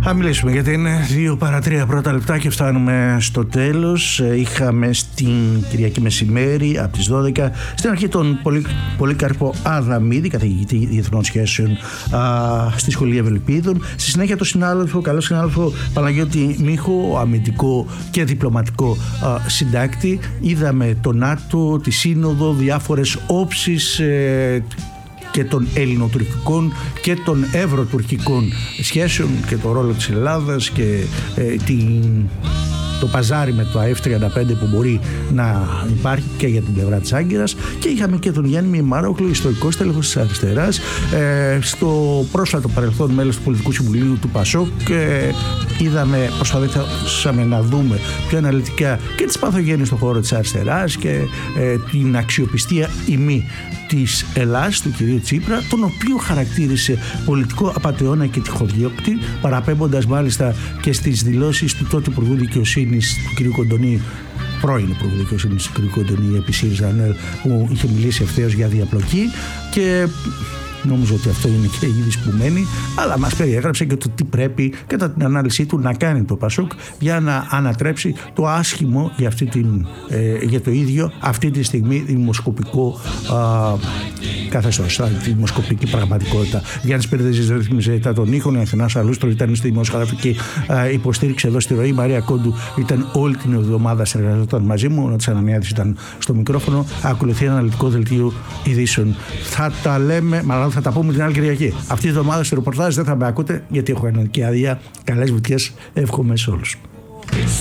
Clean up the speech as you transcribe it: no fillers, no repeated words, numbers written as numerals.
Θα μιλήσουμε γιατί είναι 2 παρά 3 πρώτα λεπτά και φτάνουμε στο τέλος. Είχαμε στην Κυριακή μεσημέρι από τις 12 στην αρχή τον Πολύκαρπο Αδαμίδη, καθηγητή διεθνών σχέσεων στη Σχολή Ευελπίδων. Στη συνέχεια τον καλό συνάδελφο Παναγιώτη Μίχο, αμυντικό και διπλωματικό συντάκτη. Είδαμε το ΝΑΤΟ, τη Σύνοδο, διάφορες όψεις και των ελληνοτουρκικών και των ευρωτουρκικών σχέσεων και το ρόλο της Ελλάδας και το παζάρι με το ΑΕΦ-35 που μπορεί να υπάρχει και για την πλευρά της Άγκυρας. Και είχαμε και τον Γιάννη Μημαρόκλου, ιστορικό στέλεχος της αριστεράς, στο πρόσφατο παρελθόν μέλος του Πολιτικού Συμβουλίου του ΠΑΣΟΚ. Προσπαθήσαμε να δούμε πιο αναλυτικά και τις παθογένειες στον χώρο της αριστεράς και την αξιοπιστία ημί της Ελλάδας, του κυρίου Τσίπρα, τον οποίο χαρακτήρισε πολιτικό απατεώνα και τυχοδιώκτη, παραπέμποντας μάλιστα και στις δηλώσεις του τότε Υπουργού Δικαιοσύνης του κυρίου Κοντονή, πρώην Υπουργού Δικαιοσύνης του κ. Κοντονή επί ΣΥΡΙΖΑ, που είχε μιλήσει ευθέως για διαπλοκή, και νομίζω ότι αυτό είναι και είδηση που μένει, αλλά μας περιέγραψε και το τι πρέπει κατά την ανάλυση του να κάνει το ΠΑΣΟΚ για να ανατρέψει το άσχημο για το ίδιο αυτή τη στιγμή δημοσκοπικό καθεστώς, τη δημοσκοπική πραγματικότητα. Γιάννης Περδέζης ρύθμιζε τον ήχο, η Αθηνάς Αλούστρο ήταν στη δημοσιογραφική υποστήριξη εδώ στη ροή, η Μαρία Κόντου ήταν όλη την εβδομάδα, συνεργαζόταν μαζί μου, ο Τσανανιάδης ήταν στο μικρόφωνο. Ακολουθεί ένα αναλυτικό δελτίο ειδήσεων. Θα τα πούμε την άλλη Κυριακή. Αυτή τη εβδομάδα στο ρεπορτάζ δεν θα με ακούτε γιατί έχω κανονική άδεια. Καλές βουτιές εύχομαι σε όλους.